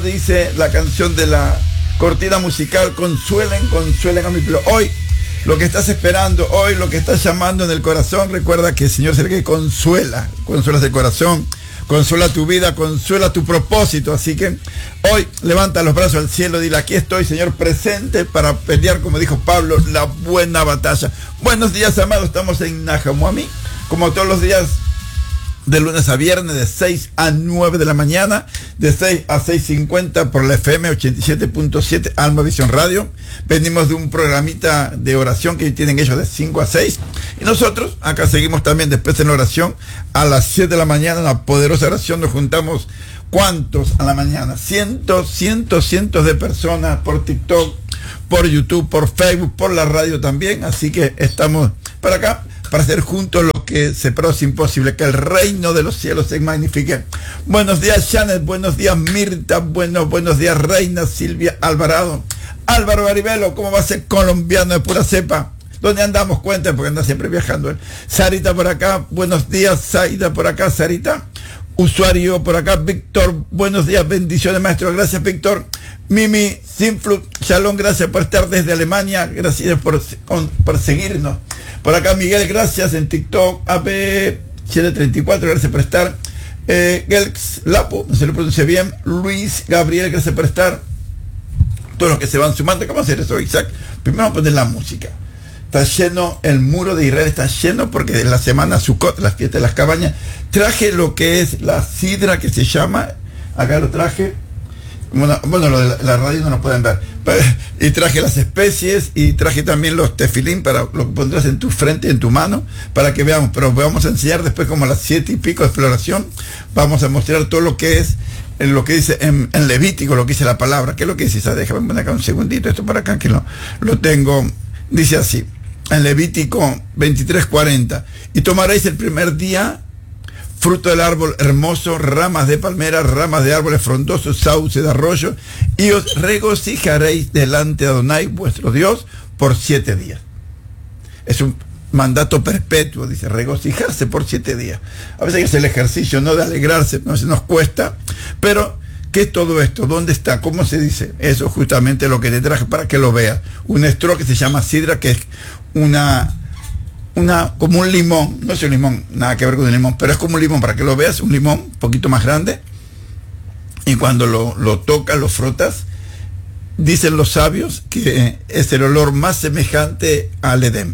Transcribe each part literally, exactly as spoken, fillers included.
Dice la canción de la cortina musical, consuelen, consuelen a mi pueblo. Hoy, lo que estás esperando, hoy lo que estás llamando en el corazón, recuerda que el Señor es el que consuela, consuelas el corazón, consuela tu vida, consuela tu propósito. Así que hoy levanta los brazos al cielo, dile: aquí estoy, Señor, presente para pelear, como dijo Pablo, la buena batalla. Buenos días, amados, estamos en Nahamuami, como todos los días, de lunes a viernes, de seis a nueve de la mañana, de seis a seis cincuenta por la F M ochenta y siete punto siete Alma Visión Radio. Venimos de un programita de oración que tienen ellos de cinco a seis. Y nosotros acá seguimos también después en la oración a las siete de la mañana, en la poderosa oración. Nos juntamos, ¿cuántos a la mañana? Cientos, cientos, cientos de personas por TikTok, por YouTube, por Facebook, por la radio también. Así que estamos para acá, para hacer juntos lo que se produce imposible, que el reino de los cielos se magnifique. Buenos días, Janet, buenos días, Mirta, buenos, buenos días, Reina, Silvia Alvarado, Álvaro Garibelo, ¿cómo va a ser colombiano de pura cepa? ¿Dónde andamos? Cuenten, porque anda siempre viajando él. Sarita por acá, buenos días, Saida por acá, Sarita. Usuario por acá, Víctor, buenos días, bendiciones, maestro, gracias, Víctor. Mimi, Sinflu, Shalom, gracias por estar desde Alemania, gracias por, por seguirnos. Por acá, Miguel, gracias en TikTok, A P siete treinta y cuatro, gracias por estar. Eh, Gelx Lapo, no se lo pronuncia bien. Luis Gabriel, gracias por estar. Todos los que se van sumando, ¿cómo hacer eso, Isaac? Primero vamos a poner la música. Está lleno, el muro de Israel está lleno, porque en la semana Sukkot, las fiestas de las cabañas, traje lo que es la sidra, que se llama, acá lo traje. Bueno, bueno, lo de la, la radio no lo pueden ver. Y traje las especies y traje también los tefilín, para lo que pondrás en tu frente y en tu mano, para que veamos. Pero vamos a enseñar después, como a las siete y pico de exploración, vamos a mostrar todo lo que es, en lo que dice en, en Levítico, lo que dice la palabra. ¿Qué es lo que dice? Déjame poner acá un segundito, esto para acá, que lo, lo tengo. Dice así, en Levítico veintitrés cuarenta: y tomaréis el primer día fruto del árbol hermoso, ramas de palmera, ramas de árboles frondosos, sauce de arroyo, y os regocijaréis delante de Adonai, vuestro Dios, por siete días. Es un mandato perpetuo, dice, regocijarse por siete días. A veces es el ejercicio, no de alegrarse, no se nos cuesta, pero ¿qué es todo esto? ¿Dónde está? ¿Cómo se dice? Eso es justamente lo que te traje para que lo veas. Un estro que se llama sidra, que es una... Una, como un limón, no es un limón, nada que ver con un limón, pero es como un limón, para que lo veas, un limón un poquito más grande, y cuando lo, lo tocas, lo frotas, dicen los sabios que es el olor más semejante al Edén.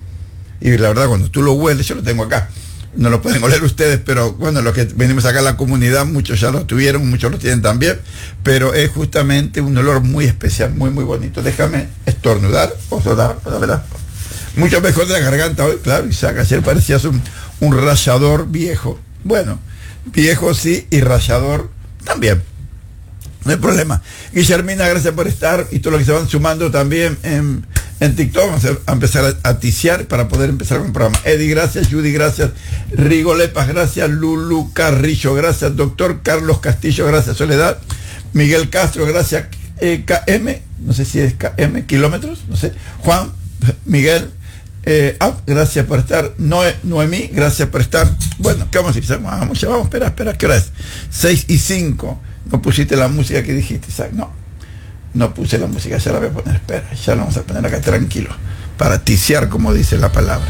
Y la verdad, cuando tú lo hueles, yo lo tengo acá, no lo pueden oler ustedes, pero bueno, los que venimos acá a la comunidad, muchos ya lo tuvieron, muchos lo tienen también, pero es justamente un olor muy especial, muy, muy bonito. Déjame estornudar, o sudar, la verdad. Mucho mejor de la garganta hoy, claro, Isaac, ayer parecías un, un rallador viejo. Bueno, viejo sí, y rallador también. No hay problema. Guillermina, gracias por estar, y todos los que se van sumando también en, en TikTok. Vamos a empezar a, a ticiar para poder empezar con el programa. Eddie, gracias. Judy, gracias. Rigo Lepas, gracias. Lulu Carrillo, gracias. Doctor Carlos Castillo, gracias. Soledad. Miguel Castro, gracias. Eh, K M, no sé si es K M, kilómetros, no sé. Juan, Miguel. Eh, ah, gracias por estar. Noe, Noemí, gracias por estar. Bueno, ¿qué vamos a decir? Vamos, ya vamos, espera, espera, ¿qué hora es? seis y cinco. No pusiste la música que dijiste, Isaac. No, no puse la música, ya la voy a poner, espera, ya la vamos a poner acá tranquilo, para ticiar, como dice la palabra.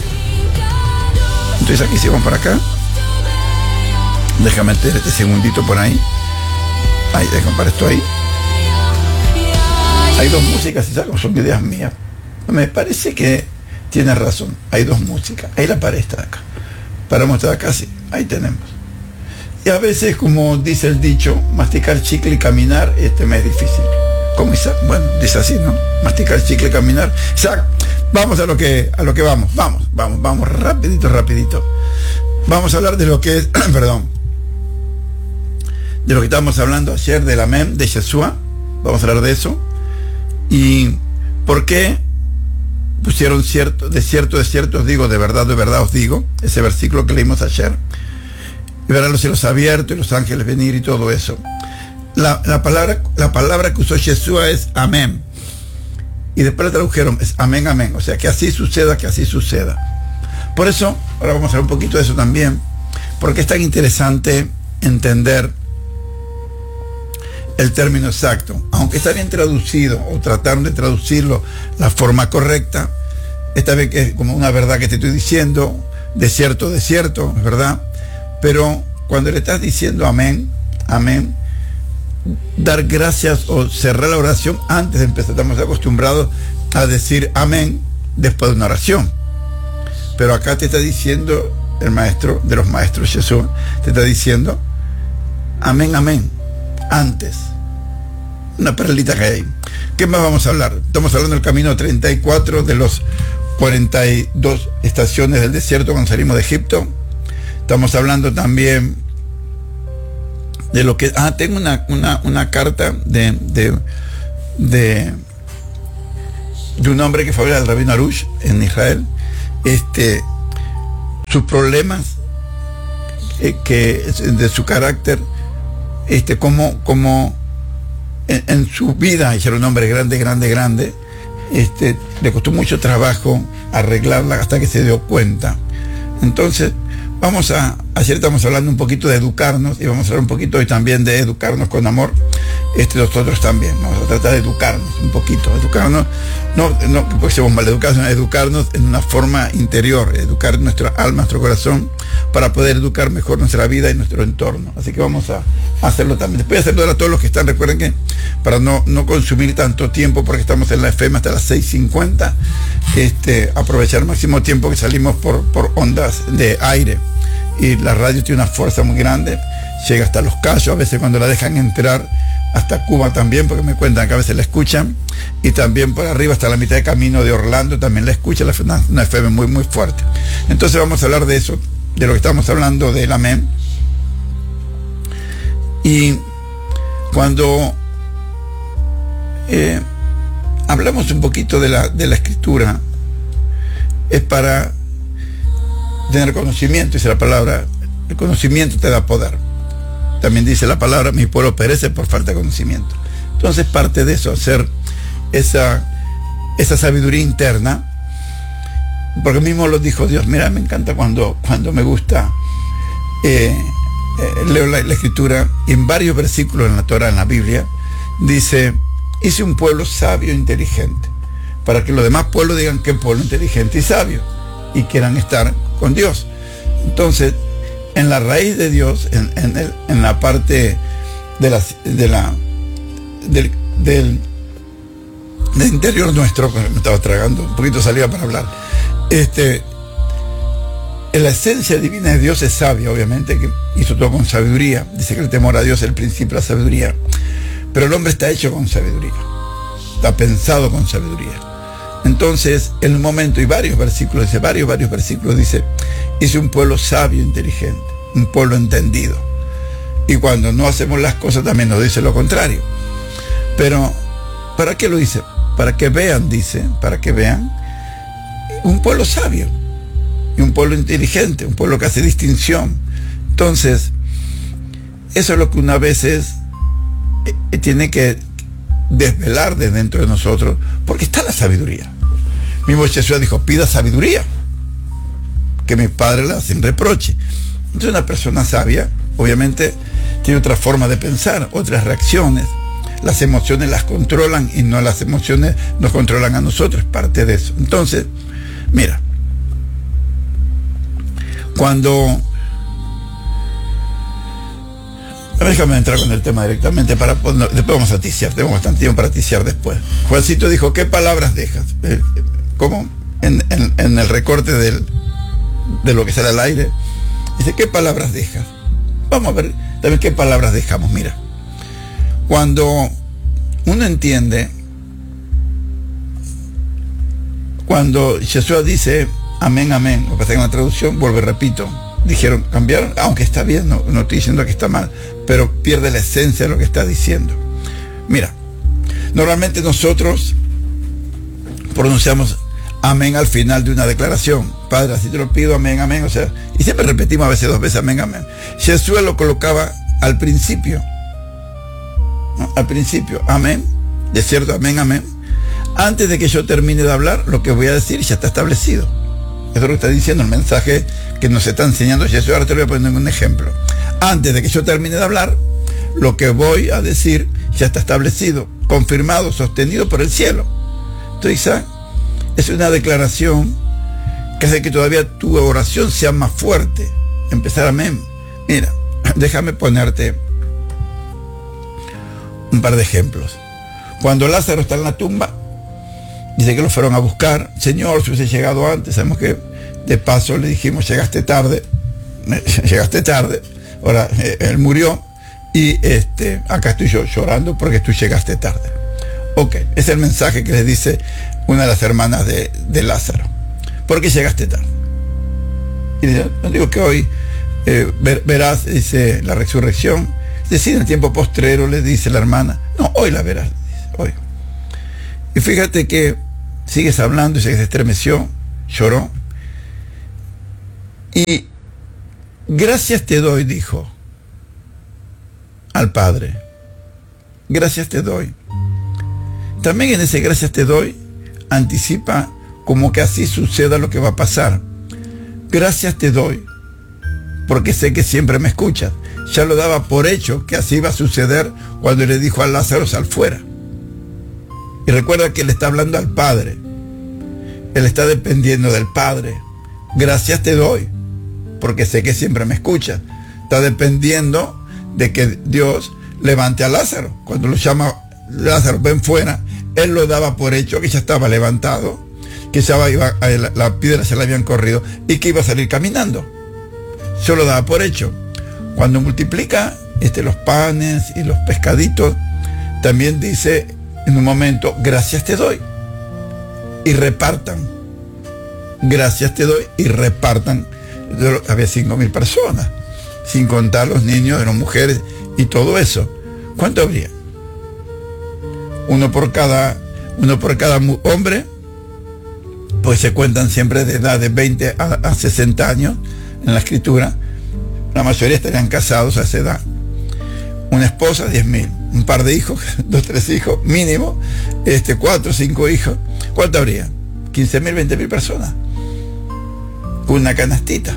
Entonces aquí sí, vamos para acá. Déjame meter este segundito por ahí. Ahí, déjame para esto ahí. Hay dos músicas, Isaac, son ideas mías. Me parece que tienes razón, hay dos músicas. Ahí la pared está acá. Para mostrar acá, sí, ahí tenemos. Y a veces, como dice el dicho, masticar chicle y caminar, este me es difícil. ¿Cómo, Isaac? Bueno, dice así, ¿no? Masticar chicle y caminar. Isaac, vamos a lo que, a lo que vamos. Vamos, vamos, vamos, rapidito, rapidito. Vamos a hablar de lo que es, perdón, de lo que estábamos hablando ayer, del Amén, de Yeshua. Vamos a hablar de eso. Y por qué pusieron cierto, de cierto, de cierto os digo, de verdad, de verdad os digo, ese versículo que leímos ayer, y verán los cielos abiertos y los ángeles venir y todo eso. La, la palabra, la palabra que usó Yeshua es amén, y después la tradujeron, es amén, amén, o sea, que así suceda, que así suceda. Por eso, ahora vamos a hablar un poquito de eso también, porque es tan interesante entender el término exacto. Aunque está bien traducido, o trataron de traducirlo la forma correcta, esta vez que es como una verdad que te estoy diciendo, de cierto, de cierto, es verdad. Pero cuando le estás diciendo amén, amén, dar gracias o cerrar la oración antes de empezar. Estamos acostumbrados a decir amén después de una oración. Pero acá te está diciendo el maestro de los maestros, Jesús, te está diciendo amén, amén, antes. Una perlita que hay. ¿Qué más vamos a hablar? Estamos hablando del camino treinta y cuatro de los cuarenta y dos estaciones del desierto cuando salimos de Egipto. Estamos hablando también de lo que... Ah, tengo una, una, una carta de, de, de, de un hombre que fue al Rabino Arush en Israel. Este, sus problemas eh, que de su carácter, este, como, como en, en su vida, y era un hombre grande, grande, grande, este, le costó mucho trabajo arreglarla hasta que se dio cuenta. Entonces, vamos a, ayer estamos hablando un poquito de educarnos, y vamos a hablar un poquito hoy también de educarnos con amor, este, nosotros también, vamos a tratar de educarnos un poquito, educarnos, no, no porque seamos mal educados, sino educarnos en una forma interior, educar nuestra alma, nuestro corazón, para poder educar mejor nuestra vida y nuestro entorno. Así que vamos a, a hacerlo también. Después de hacerlo a todos los que están, recuerden que para no, no consumir tanto tiempo, porque estamos en la F M hasta las seis cincuenta, este, aprovechar el máximo tiempo que salimos por, por ondas de aire. Y la radio tiene una fuerza muy grande, llega hasta Los Cayos, a veces cuando la dejan entrar hasta Cuba también, porque me cuentan que a veces la escuchan, y también por arriba hasta la mitad de camino de Orlando también la escuchan, una, una F M muy muy fuerte. Entonces vamos a hablar de eso, de lo que estamos hablando del amén. Y cuando eh, hablamos un poquito de la, de la escritura, es para tener conocimiento, dice la palabra, el conocimiento te da poder. También dice la palabra, mi pueblo perece por falta de conocimiento. Entonces parte de eso, hacer esa, esa sabiduría interna, porque mismo lo dijo Dios. Mira, me encanta cuando, cuando me gusta, eh, eh, leo la, la escritura, y en varios versículos en la Torah, en la Biblia, dice, hice un pueblo sabio e inteligente, para que los demás pueblos digan qué pueblo inteligente y sabio, y quieran estar con Dios. Entonces, en la raíz de Dios, en, en, el, en la parte de la, de la del, del, del interior nuestro, me estaba tragando, un poquito salía para hablar, este, en la esencia divina de Dios es sabia, obviamente, que hizo todo con sabiduría. Dice que el temor a Dios es el principio de la sabiduría, pero el hombre está hecho con sabiduría, está pensado con sabiduría. Entonces, en un momento, y varios versículos, dice, varios, varios versículos, dice, hice un pueblo sabio, inteligente, un pueblo entendido. Y cuando no hacemos las cosas también nos dice lo contrario. Pero, ¿para qué lo dice? Para que vean, dice, para que vean, un pueblo sabio, y un pueblo inteligente, un pueblo que hace distinción. Entonces, eso es lo que una vez es, eh, tiene que desvelar de dentro de nosotros, porque está la sabiduría. Mismo Jesús dijo, pida sabiduría, que mi padre la sin reproche. Entonces una persona sabia, obviamente, tiene otra forma de pensar, otras reacciones. Las emociones las controlan y no las emociones nos controlan a nosotros, parte de eso. Entonces, mira, cuando... Déjame entrar con el tema directamente, para después vamos a ticiar, tenemos bastante tiempo para ticiar después. Juancito dijo, ¿qué palabras dejas? ¿Cómo? En, en, en el recorte del, de lo que sale al aire, dice, ¿qué palabras dejas? Vamos a ver también qué palabras dejamos. Mira, cuando uno entiende, cuando Jesús dice, amén, amén, lo que pasa en la traducción, vuelvo y repito, dijeron, cambiaron, aunque está bien, no, no estoy diciendo que está mal, pero pierde la esencia de lo que está diciendo. Mira, normalmente nosotros pronunciamos amén al final de una declaración. Padre, así te lo pido, amén, amén. O sea, y siempre repetimos a veces dos veces amén, amén. Jesús lo colocaba al principio, ¿no? Al principio, amén, de cierto, amén, amén. Antes de que yo termine de hablar, lo que voy a decir ya está establecido. Eso es lo que está diciendo el mensaje que nos está enseñando Jesús. Ahora te voy a poner un ejemplo. Antes de que yo termine de hablar, lo que voy a decir ya está establecido, confirmado, sostenido por el cielo. Entonces, es una declaración que hace que todavía tu oración sea más fuerte. Empezar amén. Mira, déjame ponerte un par de ejemplos. Cuando Lázaro está en la tumba, dice que lo fueron a buscar. Señor, si hubiese llegado antes, sabemos que de paso le dijimos, llegaste tarde, llegaste tarde, ahora eh, él murió y este, acá estoy yo llorando porque tú llegaste tarde. Ok, es el mensaje que le dice una de las hermanas de, de Lázaro. ¿Por qué llegaste tarde? Y dice, no digo que hoy eh, ver, verás, dice, la resurrección. Dice, en el tiempo postrero, le dice la hermana. No, hoy la verás, dice, hoy. Y fíjate que sigues hablando y se estremeció, lloró. Y gracias te doy, dijo al Padre. Gracias te doy. También en ese gracias te doy anticipa como que así suceda lo que va a pasar. Gracias te doy porque sé que siempre me escuchas. Ya lo daba por hecho que así iba a suceder cuando le dijo a Lázaro, sal fuera. Y recuerda que él está hablando al Padre. Él está dependiendo del Padre. Gracias te doy porque sé que siempre me escuchas. Está dependiendo de que Dios levante a Lázaro. Cuando lo llama Lázaro, ven fuera, él lo daba por hecho que ya estaba levantado, que ya iba, la, la piedra se la habían corrido y que iba a salir caminando. Yo lo daba por hecho. Cuando multiplica este, los panes y los pescaditos, también dice en un momento, gracias te doy y repartan. Gracias te doy y repartan. Había cinco mil personas, sin contar los niños, las mujeres y todo eso. ¿Cuánto habría? Uno por cada, uno por cada hombre, pues se cuentan siempre de edad de veinte a, a sesenta años en la escritura. La mayoría estarían casados a esa edad. Una esposa, diez mil. Un par de hijos, dos, tres hijos, mínimo, este, cuatro, cinco hijos. ¿Cuánto habría? quince mil, veinte mil personas. Una canastita.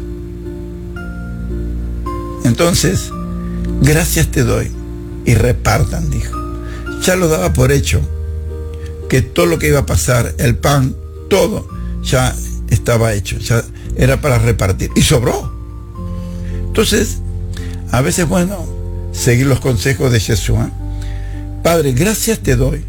Entonces, gracias te doy y repartan, dijo. Ya lo daba por hecho que todo lo que iba a pasar, el pan, todo, ya estaba hecho, ya era para repartir y sobró. Entonces, a veces es bueno seguir los consejos de Jesús. ¿eh? Padre, gracias te doy.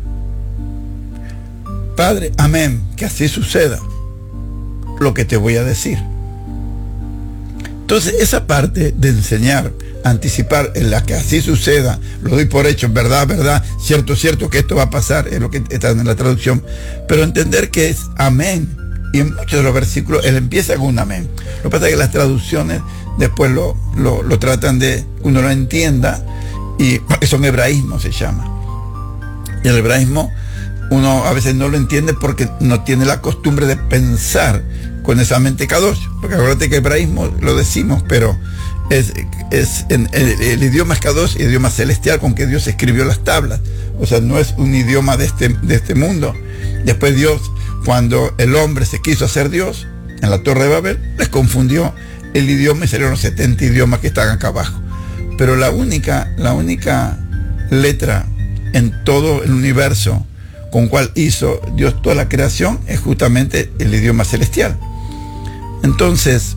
Padre, amén, que así suceda lo que te voy a decir. Entonces, esa parte de enseñar, anticipar en la que así suceda, lo doy por hecho, verdad, verdad, cierto, cierto que esto va a pasar, es lo que está en la traducción, pero entender que es amén, y en muchos de los versículos él empieza con un amén. Lo que pasa es que las traducciones después lo, lo, lo tratan de que uno lo entienda, y porque son hebraísmos, se llama. Y el hebraísmo uno a veces no lo entiende porque no tiene la costumbre de pensar con esa mente kadosh, porque acuérdate que hebraísmo lo decimos, pero es, es en, el, el idioma es kadosh, el idioma celestial con que Dios escribió las tablas, o sea, no es un idioma de este, de este mundo. Después Dios, cuando el hombre se quiso hacer Dios en la Torre de Babel, les confundió el idioma y salieron los setenta idiomas que están acá abajo. Pero la única, la única letra en todo el universo con cual hizo Dios toda la creación es justamente el idioma celestial. Entonces,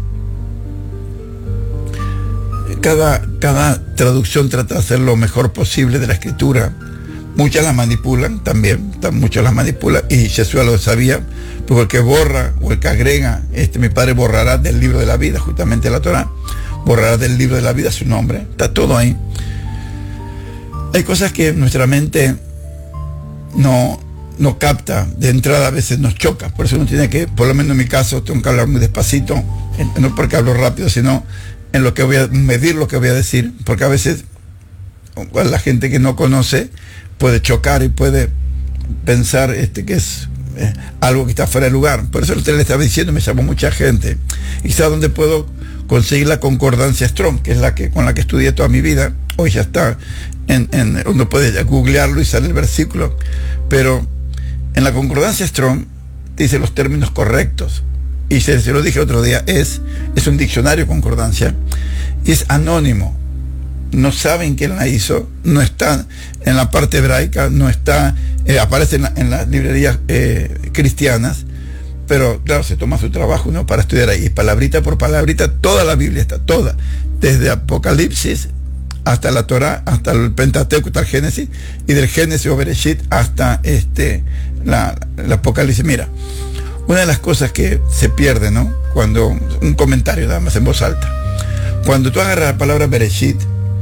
cada, cada traducción trata de hacer lo mejor posible de la escritura. Muchas las manipulan también, muchos las manipulan, y Jesús lo sabía, porque el que borra o el que agrega, este mi Padre borrará del libro de la vida, justamente la Torah, borrará del libro de la vida su nombre, está todo ahí. Hay cosas que nuestra mente no, no capta, de entrada a veces nos choca, por eso uno tiene que, por lo menos en mi caso, tengo que hablar muy despacito, no porque hablo rápido, sino en lo que voy a medir lo que voy a decir, porque a veces la gente que no conoce puede chocar y puede pensar este, que es eh, algo que está fuera de lugar. Por eso usted le estaba diciendo, me llamó mucha gente. ¿Y sabe dónde puedo conseguir la concordancia Strong? Que es la que con la que estudié toda mi vida. Hoy ya está, en, en, uno puede googlearlo y sale el versículo. Pero en la concordancia Strong dice los términos correctos. Y se, se lo dije otro día, es, es un diccionario concordancia. Y es anónimo. no saben quién la hizo, no está en la parte hebraica, no está, eh, aparece en, la, en las librerías eh, cristianas, pero claro, se toma su trabajo, ¿no?, para estudiar ahí, palabrita por palabrita, toda la Biblia está, toda, desde Apocalipsis hasta la Torá, hasta el Pentateuco, hasta el Génesis, y del Génesis o Bereshit hasta este, la, la Apocalipsis. Mira, una de las cosas que se pierde, ¿no?, cuando, un comentario nada más en voz alta, cuando tú agarras la palabra Bereshit,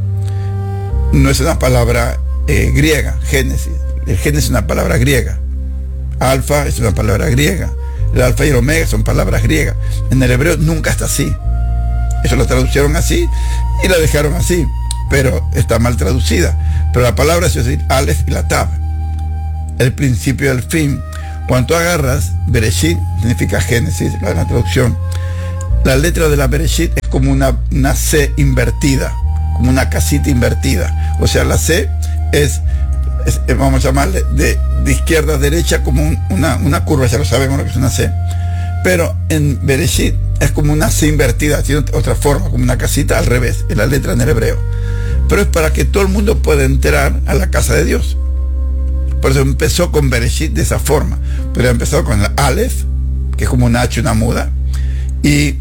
no es una palabra eh, griega, Génesis. El Génesis es una palabra griega. Alfa es una palabra griega. El alfa y el omega son palabras griegas. En el hebreo nunca está así. Eso lo traducieron así y la dejaron así, pero está mal traducida. Pero la palabra es decir, Aleph y la Tab, el principio y el fin. Cuando tú agarras Bereshit, significa Génesis, la, la traducción. La letra de la Bereshit es como una, una C invertida, como una casita invertida. O sea, la C es, es vamos a llamarle, de, de izquierda a derecha, como un, una, una curva, ya lo sabemos lo que es una C. Pero en Bereshit es como una C invertida, tiene otra forma, como una casita al revés, en la letra en el hebreo. Pero es para que todo el mundo pueda entrar a la casa de Dios. Por eso empezó con Bereshit de esa forma. Pero empezó con la Aleph, que es como una H, una muda, y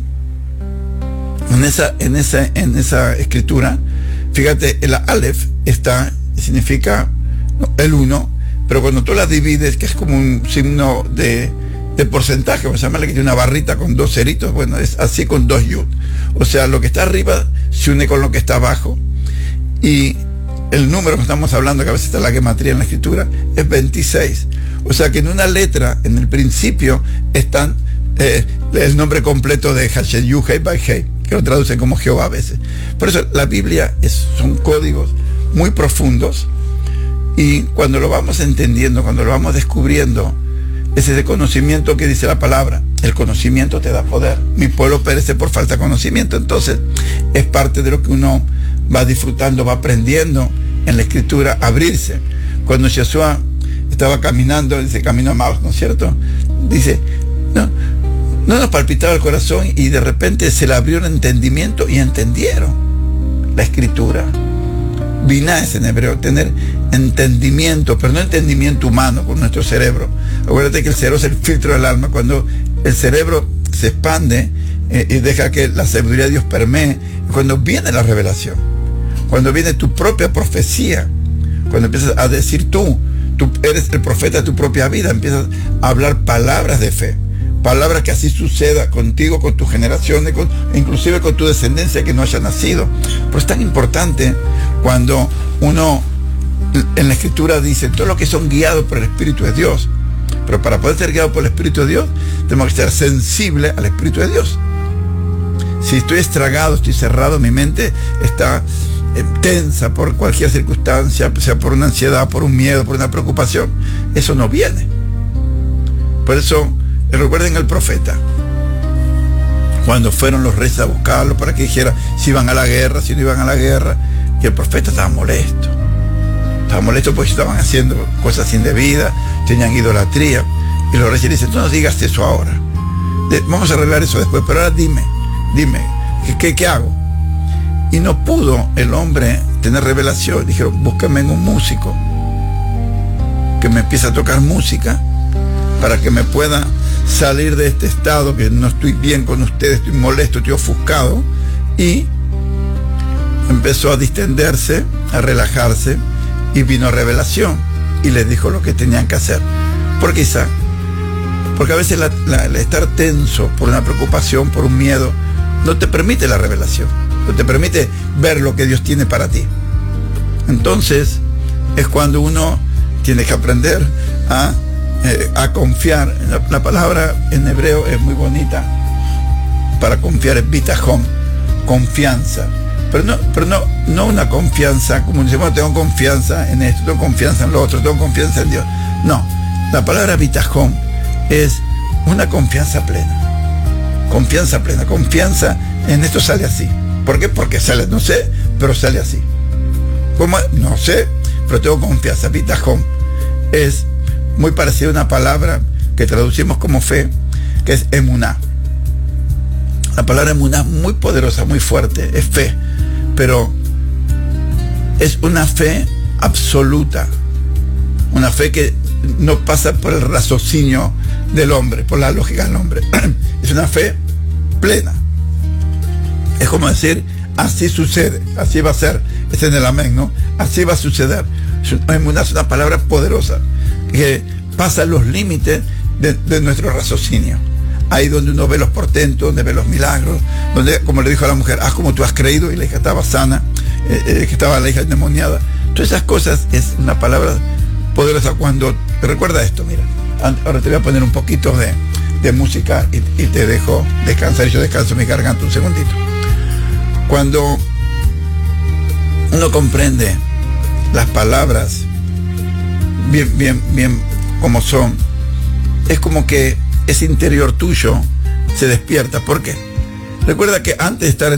en esa, en esa, en esa escritura, fíjate, el Aleph está, significa no, el uno, pero cuando tú la divides, que es como un signo de, de porcentaje, vamos a llamarle, que tiene una barrita con dos ceritos, bueno, es así con dos yud. O sea, lo que está arriba se une con lo que está abajo, y el número que estamos hablando, que a veces está la gematría en la escritura, es veintiséis. O sea que en una letra, en el principio, están eh, el nombre completo de Hashem, Yu, Hei, Bai, Hei, que lo traducen como Jehová a veces. Por eso la Biblia es, son códigos muy profundos, y cuando lo vamos entendiendo, cuando lo vamos descubriendo, es ese conocimiento que dice la palabra. El conocimiento te da poder. Mi pueblo perece por falta de conocimiento. Entonces es parte de lo que uno va disfrutando, va aprendiendo en la escritura, abrirse. Cuando Yeshua estaba caminando, dice camino a Maús, ¿no es cierto? Dice, no, no nos palpitaba el corazón, y de repente se le abrió el entendimiento y entendieron la escritura. Binah es en hebreo, tener entendimiento, pero no entendimiento humano con nuestro cerebro. Acuérdate que el cerebro es el filtro del alma. Cuando el cerebro se expande eh, y deja que la sabiduría de Dios permee, cuando viene la revelación, cuando viene tu propia profecía, cuando empiezas a decir tú, tú eres el profeta de tu propia vida, empiezas a hablar palabras de fe, palabras que así suceda contigo, con tus generaciones, con, inclusive con tu descendencia que no haya nacido. Pero es tan importante cuando uno en la escritura dice todo lo que son guiados por el Espíritu de Dios. Pero para poder ser guiados por el Espíritu de Dios, tenemos que ser sensibles al Espíritu de Dios. Si estoy estragado, estoy cerrado, mi mente está eh, tensa por cualquier circunstancia, sea por una ansiedad, por un miedo, por una preocupación, eso no viene. Por eso, recuerden al profeta, cuando fueron los reyes a buscarlo para que dijera si iban a la guerra, si no iban a la guerra, y el profeta estaba molesto. Estaba molesto porque estaban haciendo cosas indebidas, tenían idolatría. Y los reyes dicen, no nos digas eso ahora. De, vamos a arreglar eso después, pero ahora dime, dime, ¿qué, qué, qué hago? Y no pudo el hombre tener revelación. Dijeron, búscame en un músico que me empiece a tocar música para que me pueda salir de este estado, que no estoy bien con ustedes, estoy molesto, estoy ofuscado. Y empezó a distenderse, a relajarse, y vino revelación y les dijo lo que tenían que hacer. ¿Por qué, Isaac? Porque a veces la, la, el estar tenso por una preocupación, por un miedo, no te permite la revelación, no te permite ver lo que Dios tiene para ti. Entonces es cuando uno tiene que aprender a, eh, a confiar. La, la palabra en hebreo es muy bonita para confiar, es bitajón, confianza. Pero no, pero no, no una confianza, como decimos, bueno, tengo confianza en esto, tengo confianza en lo otro, tengo confianza en Dios. No, la palabra bitajón es una confianza plena. Confianza plena, confianza en esto sale así. ¿Por qué? Porque sale, no sé, pero sale así. ¿Cómo? No sé, pero tengo confianza. Bitajón es muy parecida a una palabra que traducimos como fe, que es emuná. La palabra emuná muy poderosa, muy fuerte, es fe. Pero es una fe absoluta, una fe que no pasa por el raciocinio del hombre, por la lógica del hombre. Es una fe plena. Es como decir, así sucede, así va a ser. Es en el amén, ¿no? Así va a suceder. Emuná es una palabra poderosa que pasa los límites de, de nuestro raciocinio. Ahí donde uno ve los portentos, donde ve los milagros, donde, como le dijo a la mujer, haz como tú has creído, y la hija estaba sana, eh, eh, que estaba la hija endemoniada. Todas esas cosas es una palabra poderosa. Cuando, recuerda esto, mira, ahora te voy a poner un poquito de, de música y, y te dejo descansar, y yo descanso mi garganta un segundito. Cuando uno comprende las palabras bien, bien, bien como son, es como que ese interior tuyo se despierta. ¿Por qué? Recuerda que antes de estar en